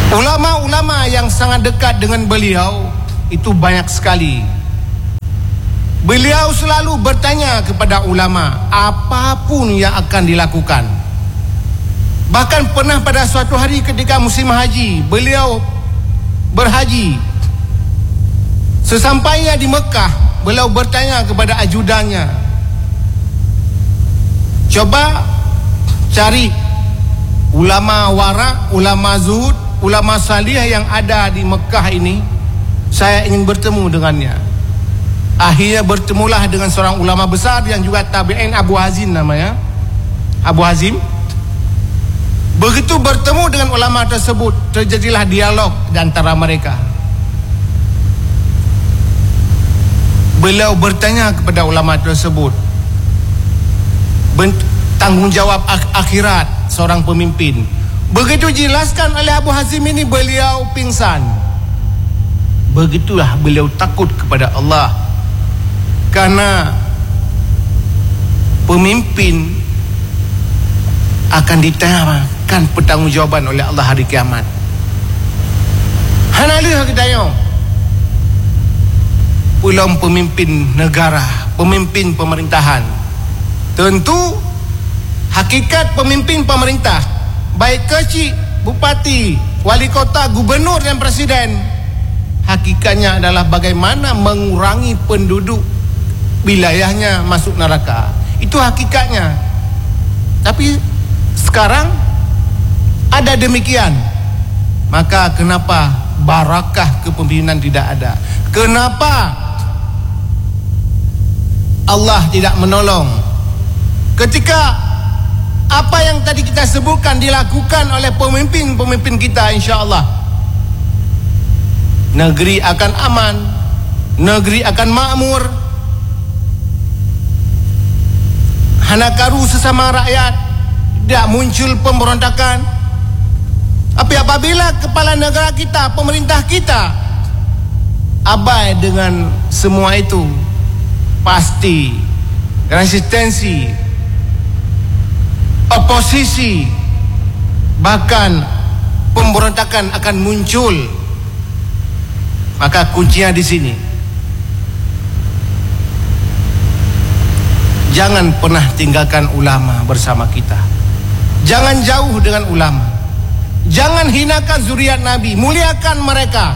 Ulama-ulama yang sangat dekat dengan beliau itu banyak sekali. Beliau selalu bertanya kepada ulama apapun yang akan dilakukan. Bahkan pernah pada suatu hari ketika musim haji, beliau berhaji. Sesampainya di Mekah, beliau bertanya kepada ajudannya, coba cari ulama wara, ulama zuhud, ulama salih yang ada di Mekah ini, saya ingin bertemu dengannya. Akhirnya bertemulah dengan seorang ulama besar yang juga tabi'in, Abu Hazim namanya, Abu Hazim. Begitu bertemu dengan ulama tersebut, terjadilah dialog di antara mereka. Beliau bertanya kepada ulama tersebut tanggungjawab akhirat seorang pemimpin. Begitu jelaskan oleh Abu Hazim ini, beliau pingsan. Begitulah beliau takut kepada Allah, karena pemimpin akan ditanyakan pertanggungjawaban oleh Allah hari kiamat. Hanalih kita pulau pemimpin negara, pemimpin pemerintahan. Tentu hakikat pemimpin pemerintah, baik kecil, bupati, wali kota, gubernur dan presiden, hakikatnya adalah bagaimana mengurangi penduduk wilayahnya masuk neraka. Itu hakikatnya. Tapi sekarang ada demikian. Maka kenapa barakah kepemimpinan tidak ada? Kenapa Allah tidak menolong ketika apa yang tadi kita sebutkan dilakukan oleh pemimpin-pemimpin kita? InsyaAllah negeri akan aman, negeri akan makmur. Hanakaru sesama rakyat, tidak muncul pemberontakan. Tapi apabila kepala negara kita, pemerintah kita abai dengan semua itu, pasti resistensi, oposisi, bahkan pemberontakan akan muncul. Maka kuncinya di sini. Jangan pernah tinggalkan ulama bersama kita. Jangan jauh dengan ulama. Jangan hinakan zuriat Nabi, muliakan mereka.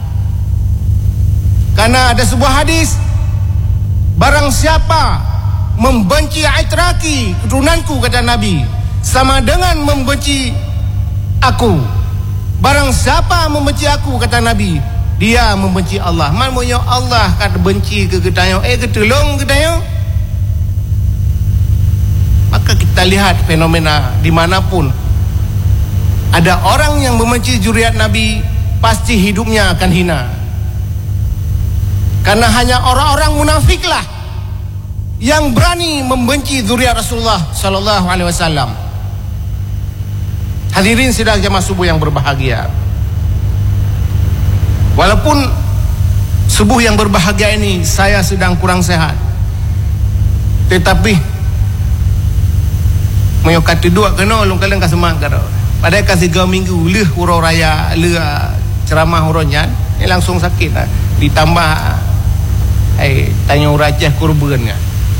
Karena ada sebuah hadis, barang siapa membenci aitraki, keturunanku, kata Nabi, sama dengan membenci aku. Barang siapa membenci aku, kata Nabi, dia membenci Allah. Maksudnya Allah kata benci ke ketayang, ketolong ketayang. Maka kita lihat fenomena dimanapun ada orang yang membenci zuriat Nabi, pasti hidupnya akan hina. Karena hanya orang-orang munafiklah yang berani membenci zuriat Rasulullah sallallahu alaihi wasallam. Hadirin sidang jamaah subuh yang berbahagia. Walaupun subuh yang berbahagia ini saya sedang kurang sehat, tetapi menyokati dua kena long kalian kasih semangat. Padahal kasih 3 minggu leh hurau raya le ceramah huronyan ni langsung sakit lah. Ditambah tanya urajah kurbannya,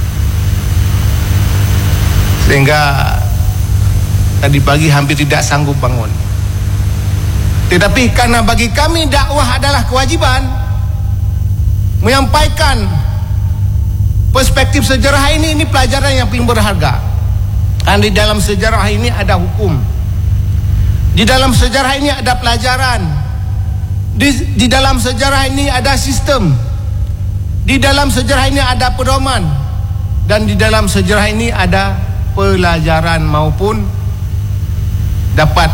sehingga tadi pagi hampir tidak sanggup bangun. Tetapi karena bagi kami dakwah adalah kewajiban, menyampaikan perspektif sejarah ini pelajaran yang paling berharga. Dan di dalam sejarah ini ada hukum, di dalam sejarah ini ada pelajaran, di dalam sejarah ini ada sistem, di dalam sejarah ini ada pedoman, dan di dalam sejarah ini ada pelajaran maupun dapat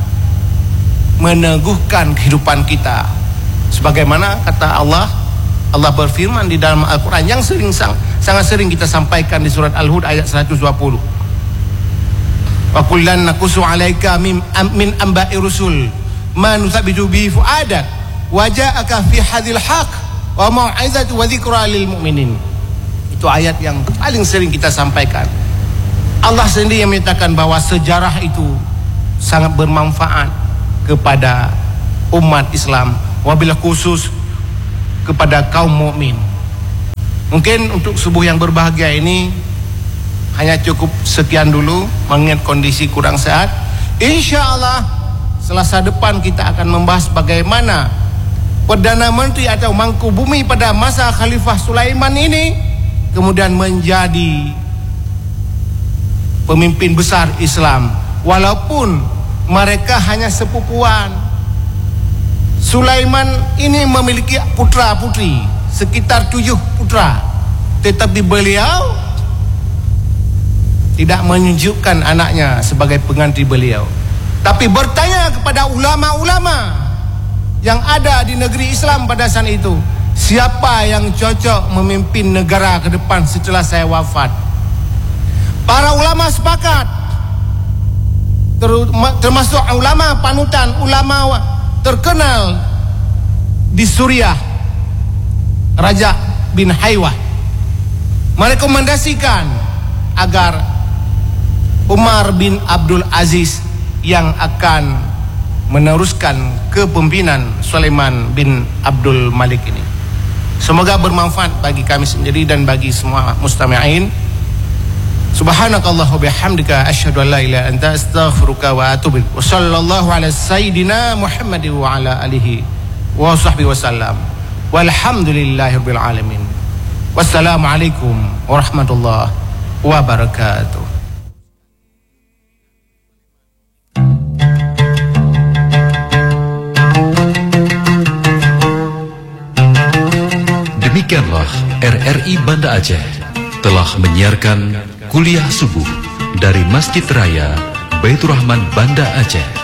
meneguhkan kehidupan kita. Sebagaimana kata Allah berfirman di dalam Al-Quran yang sangat sering kita sampaikan di surat Al-Hud ayat 120. Wa kullan naqussu 'alaika min anba'i rusul ma nuthabbitu bihi fu'adak wa ja'aka fi hadhil haqq wa mau'izatu wa dzikra lil mu'minin. Itu ayat yang paling sering kita sampaikan. Allah sendiri yang menyatakan bahwa sejarah itu sangat bermanfaat kepada umat Islam, wabillahi khusus kepada kaum mukmin. Mungkin untuk subuh yang berbahagia ini hanya cukup sekian dulu, mengingat kondisi kurang sehat. InsyaAllah Selasa depan kita akan membahas bagaimana Perdana Menteri atau Mangku Bumi pada masa Khalifah Sulaiman ini kemudian menjadi pemimpin besar Islam, walaupun mereka hanya sepupuan. Sulaiman ini memiliki putra putri sekitar 7 putra, tetapi beliau tidak menunjukkan anaknya sebagai pengganti beliau, tapi bertanya kepada ulama-ulama yang ada di negeri Islam pada saat itu, siapa yang cocok memimpin negara ke depan setelah saya wafat. Para ulama sepakat, termasuk ulama panutan, ulama terkenal di Suriah, Raja bin Haywah, merekomendasikan agar Umar bin Abdul Aziz yang akan meneruskan kepemimpinan Sulaiman bin Abdul Malik ini. Semoga bermanfaat bagi kami sendiri dan bagi semua mustami'in. Subhanakallah wa bihamdika asyhadu an la ilaha illa anta astaghfiruka wa atubu ilaik. Wa sallallahu ala sayyidina Muhammad wa ala alihi wa sahbihi wasallam. Walhamdulillahirabbil alamin. Wassalamualaikum warahmatullahi wabarakatuh. Demikianlah RRI Banda Aceh telah menyiarkan kuliah subuh dari Masjid Raya Baitur Rahman Banda Aceh.